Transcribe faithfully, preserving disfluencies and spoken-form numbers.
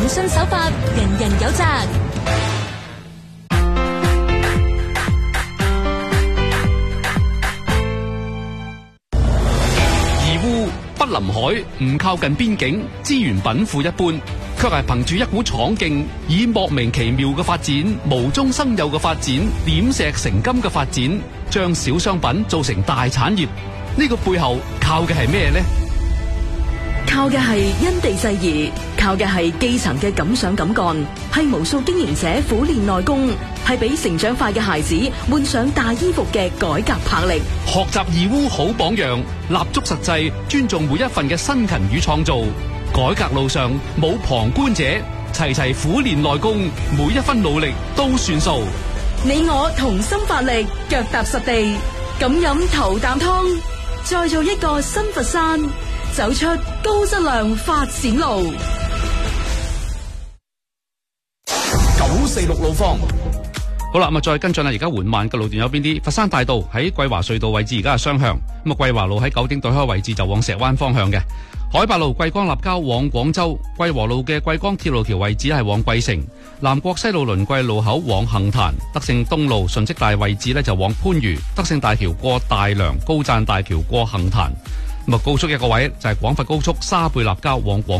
誠信守法，人人有責。 義烏不臨海，唔靠近邊境，資源稟賦一般，卻係憑住一股闖勁，以莫名其妙嘅發展、無中生有嘅發展、點石成金嘅發展，將小商品做成大產業。呢個背後靠嘅係咩呢？ 靠嘅係因地制宜，靠嘅係基層嘅敢想敢幹，係無數經營者苦練內功，係俾成長快嘅孩子換上大衣服嘅改革魄力。 學習義烏好榜樣，立足實際，尊重每一份嘅辛勤與創造。改革路上冇旁觀者，齊齊苦練內功，每一分努力都算數。 你我同心發力，腳踏實地，敢飲頭啖湯，再做一個新佛山，走出高質量發展路。 九四六路況。 好啦，咁啊再跟進啦，而家緩慢嘅路段有邊啲？佛山大道喺桂華隧道位置而家係雙向，咁啊桂華路喺九鼎對開位置就往石灣方向嘅。海八路桂江立交往廣州，桂和路嘅桂江鐵路橋位置係往桂城，南國西路輪桂路口往杏壇，德勝東路順積大位置呢就往番禺，德勝大橋過大良，高贊大橋過杏壇。咁啊高速一個位就係廣佛高速沙貝立交往廣